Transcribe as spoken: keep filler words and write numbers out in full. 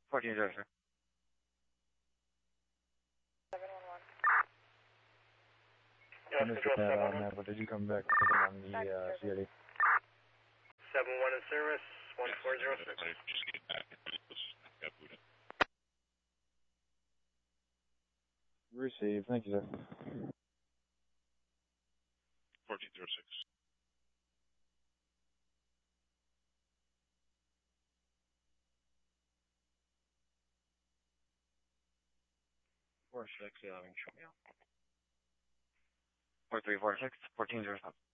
fourteen zero six. seven one one. I missed the pad on that, but did you come back on the uh, C I D? seven one in service, one four zero six. Just get back. Received. Thank you, sir. fourteen zero six. Four six eleven. Show me out. Four three four six fourteen zero seven.